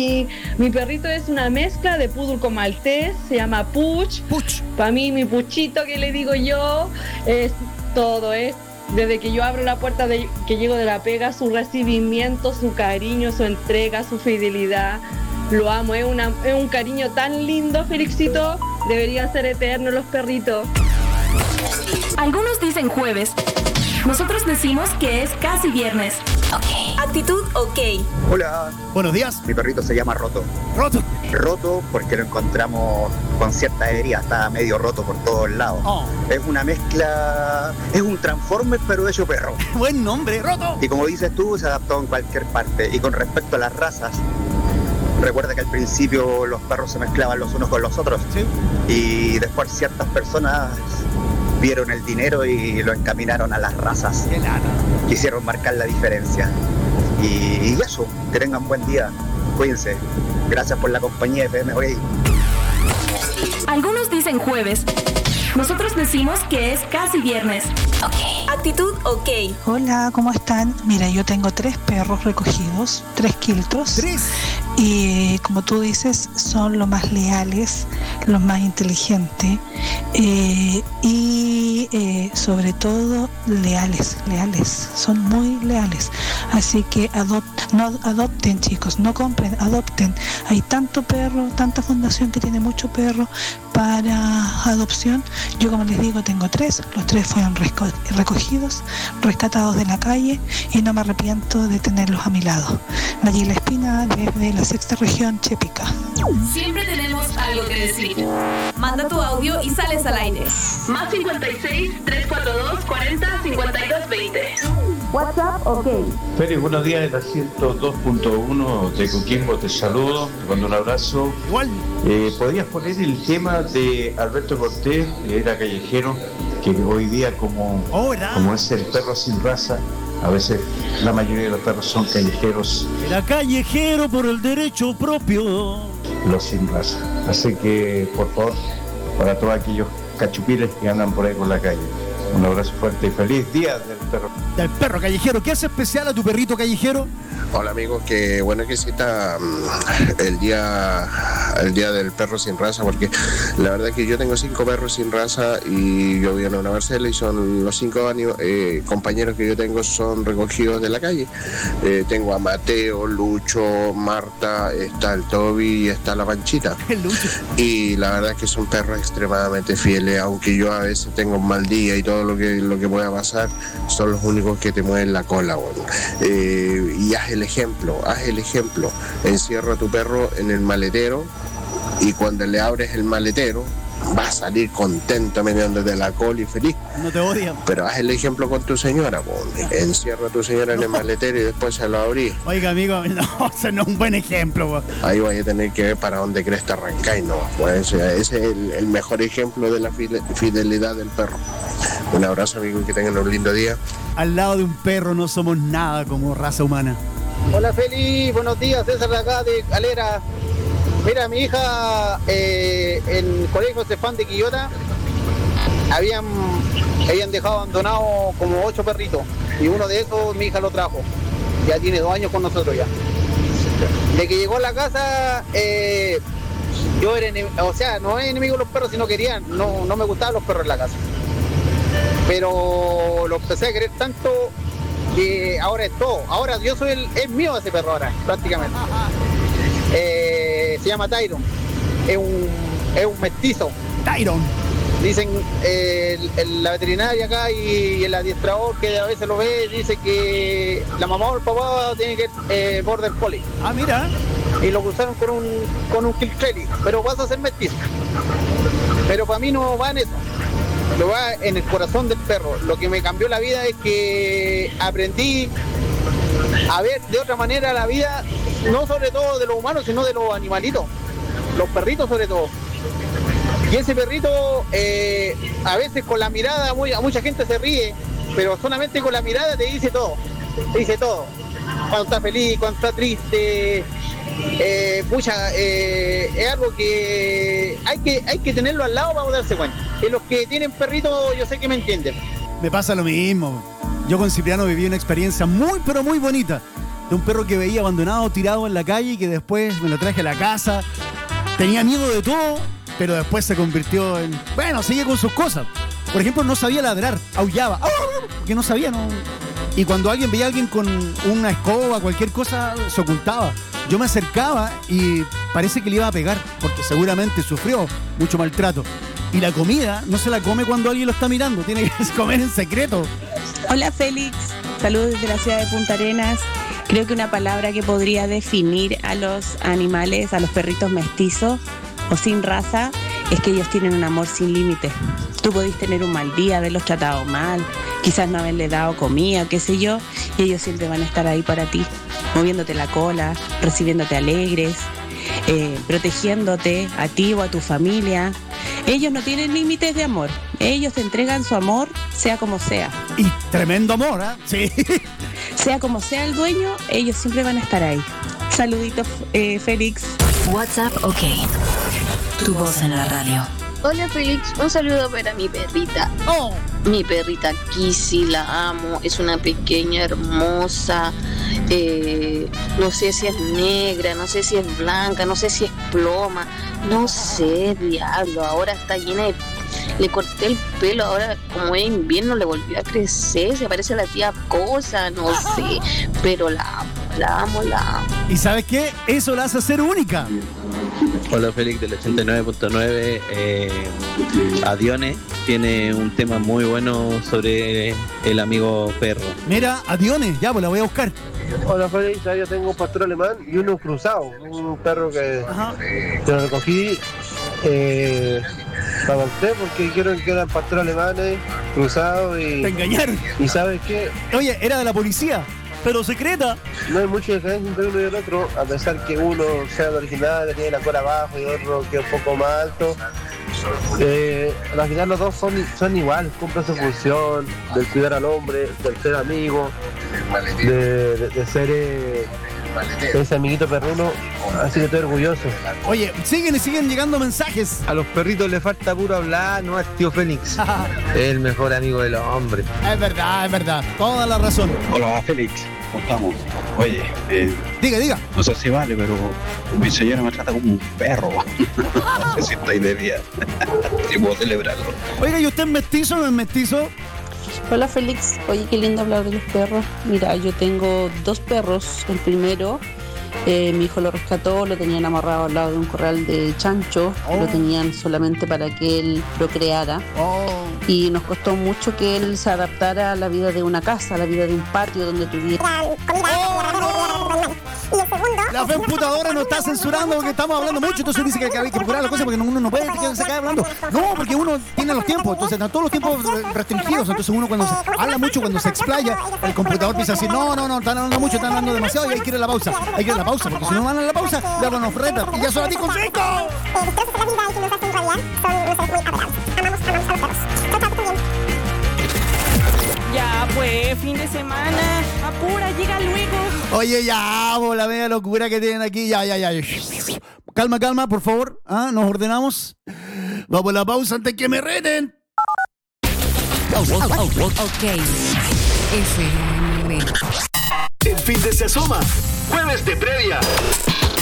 Mi perrito es una mezcla de poodle con maltés, se llama Puch. Para mí, mi Puchito, que le digo yo, es todo, desde que yo abro la puerta que llego de la pega, su recibimiento, su cariño, su entrega, su fidelidad. Lo amo, es un cariño tan lindo, Felixito. Deberían ser eternos los perritos. Algunos dicen jueves. Nosotros decimos que es casi viernes. Ok. Actitud ok. Hola. Buenos días. Mi perrito se llama Roto. ¿Roto? Roto porque lo encontramos con cierta herida, está medio roto por todos lados. Oh. Es una mezcla, es un Transformer pero hecho perro. Buen nombre, Roto. Y como dices tú, se adaptó en cualquier parte. Y con respecto a las razas, recuerda que al principio los perros se mezclaban los unos con los otros. Sí. Y después ciertas personas vieron el dinero y lo encaminaron a las razas. Qué lata. Quisieron marcar la diferencia. Y eso, que tengan buen día. Cuídense. Gracias por la compañía, FM. Algunos dicen jueves. Nosotros decimos que es casi viernes. Ok. Actitud ok. Hola, ¿cómo están? Mira, yo tengo 3 perros recogidos, 3 quiltros. 3. Y como tú dices, son los más leales, los más inteligentes y sobre todo leales. Son muy leales. Así que adopten, chicos, no compren, adopten. Hay tanto perro, tanta fundación que tiene mucho perro para adopción. Yo, como les digo, tengo 3. Los 3 fueron recogidos, rescatados de la calle y no me arrepiento de tenerlos a mi lado. Nayila Espina, desde la 6ª región, Chepica. Siempre tenemos algo que decir. Manda tu audio y sales al aire. Más 56 342 40 52 20. WhatsApp ok. Félix, buenos días, de la 102.1 de Coquimbo, te saludo, te mando un abrazo. Igual. ¿Podrías poner el tema de Alberto Cortés, que era callejero, que hoy día como es el perro sin raza, a veces la mayoría de los perros son callejeros? Era callejero por el derecho propio. Los sin raza. Así que, por favor, para todos aquellos cachupiles que andan por ahí por la calle, un abrazo fuerte y feliz día del perro. Del perro callejero. ¿Qué hace especial a tu perrito callejero? Hola amigos, que bueno que cita el día del perro sin raza, porque la verdad es que yo tengo 5 perros sin raza y yo vivo en una parcela y son los 5 compañeros que yo tengo son recogidos de la calle. Tengo a Mateo, Lucho, Marta, está el Toby y está la Panchita. Y la verdad es que son perros extremadamente fieles, aunque yo a veces tengo un mal día y todo lo que pueda pasar, son los únicos que te mueven la cola, bueno. Y haz el ejemplo, encierra a tu perro en el maletero y cuando le abres el maletero va a salir contento meneándote la cola y feliz. No te odian. Pero haz el ejemplo con tu señora, encierra a tu señora en el maletero y después se lo abrí. Oiga amigo, no, ese no es un buen ejemplo, bro. Ahí vais a tener que ver para dónde crees te arrancáis, no. Pues ese es el mejor ejemplo de la fidelidad del perro. Un abrazo amigo y que tengan un lindo día. Al lado de un perro no somos nada como raza humana. Hola Feli, buenos días, César de acá de Calera. Mira, mi hija en el colegio Cefán de Quillota habían dejado abandonado como 8 perritos y uno de esos mi hija lo trajo. Ya tiene 2 años con nosotros ya. De que llegó a la casa, yo era no es enemigo de los perros, sino no me gustaban los perros en la casa. Pero lo empecé a querer tanto que ahora es todo. Ahora yo es mío ese perro ahora, prácticamente. Se llama Tyron. Es un mestizo. Tyron. Dicen la veterinaria acá y el adiestrador que a veces lo ve, dice que la mamá o el papá tiene que border collie. Ah, mira. Y lo cruzaron con un Kiltrelli, pero vas a ser mestizo. Pero para mí no va en eso. Lo va en el corazón del perro. Lo que me cambió la vida es que aprendí a ver de otra manera la vida, no sobre todo de los humanos, sino de los animalitos, los perritos sobre todo. Y ese perrito, a veces con la mirada, mucha gente se ríe, pero solamente con la mirada te dice todo. Cuando está feliz, cuando está triste. Es algo que hay que tenerlo al lado para darse cuenta. Y los que tienen perritos, yo sé que me entienden. Me pasa lo mismo. Yo con Cipriano viví una experiencia muy, pero muy bonita. de un perro que veía abandonado, tirado en la calle y que después me lo traje a la casa. Tenía miedo de todo, pero después se convirtió en... Bueno, seguía con sus cosas. Por ejemplo, no sabía ladrar, aullaba, porque no sabía, ¿no? Y cuando alguien veía a alguien con una escoba, cualquier cosa, se ocultaba. Yo me acercaba y parece que le iba a pegar, porque seguramente sufrió mucho maltrato. Y la comida no se la come cuando alguien lo está mirando, tiene que comer en secreto. Hola Félix, saludos desde la ciudad de Punta Arenas. Creo que una palabra que podría definir a los animales, a los perritos mestizos o sin raza, es que ellos tienen un amor sin límite. Tú podés tener un mal día, haberlos tratado mal, quizás no haberle dado comida, qué sé yo, y ellos siempre van a estar ahí para ti, moviéndote la cola, recibiéndote alegres, protegiéndote a ti o a tu familia. Ellos no tienen límites de amor. Ellos te entregan su amor, sea como sea. Y tremendo amor, ¿eh? Sí. Sea como sea el dueño, ellos siempre van a estar ahí. Saluditos, Félix. WhatsApp, ok. Tu voz en la radio. Hola Félix, un saludo para mi perrita. Oh. Mi perrita Kissy, la amo, es una pequeña hermosa, no sé si es negra, no sé si es blanca, no sé si es ploma, no sé, diablo, ahora está llena de... Le corté el pelo, ahora como es invierno le volvió a crecer, se parece a la tía Cosa, no sé, pero la amo. ¿Y sabes qué? Eso la hace ser única. Hola Félix del 89.9, Adione tiene un tema muy bueno sobre el amigo perro. Mira, Adione, ya pues la voy a buscar. Hola Félix, yo tengo un pastor alemán y uno cruzado, un perro que lo recogí, lo adopté porque quiero que eran pastores alemanes, cruzados y... Te engañaron. ¿Y sabes qué? Oye, era de la policía, pero secreta. No hay mucha diferencia entre uno y el otro, a pesar que uno sea el original, que tiene la cola abajo y otro que es un poco más alto. Al final los dos son igual, cumplen su función del cuidar al hombre, del ser amigo, de ser ese amiguito perruno, así que estoy orgulloso. Oye, siguen llegando mensajes. A los perritos les falta puro hablar, no es tío Félix. Es el mejor amigo de los hombres. Es verdad, toda la razón. Hola Félix, ¿cómo estamos? Oye, diga. No sé si vale, pero mi señora me trata como un perro. No sé si estoy de día. Si puedo celebrarlo. Oiga, ¿y usted es mestizo o no es mestizo? Hola Félix, oye, qué lindo hablar de los perros. Mira, yo tengo 2 perros. El primero, mi hijo lo rescató, lo tenían amarrado al lado de un corral de chancho, lo tenían solamente para que él procreara. Y nos costó mucho que él se adaptara a la vida de una casa, a la vida de un patio donde tuviera... Y el segundo... La computadora nos está censurando porque estamos hablando mucho, entonces dice que hay que procurar las cosas porque uno no puede que se acabe hablando. No, porque uno tiene los tiempos, entonces están todos los tiempos restringidos, entonces uno cuando se habla mucho, cuando se explaya, el computador empieza a decir, no, están hablando mucho, están hablando demasiado y hay que ir a la pausa. Hay que ir a la pausa, porque si no van a la pausa, luego nos retan y ya son a ti con 5. Destrozos de la vida y que nos hacen realidad son nuestros muy adorables. Amamos a los perros. Chao, también. Ya, pues, fin de semana. Apura, llega luego. Oye, ya, la media locura que tienen aquí. Ya. Calma, por favor. Nos ordenamos. Vamos a la pausa antes que me reten. Ok. FM. El fin de se asoma. Jueves de previa.